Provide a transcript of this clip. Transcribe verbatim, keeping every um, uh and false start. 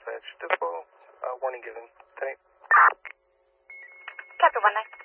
dispatch. Depot, uh, warning given. Thank Capital One Nine.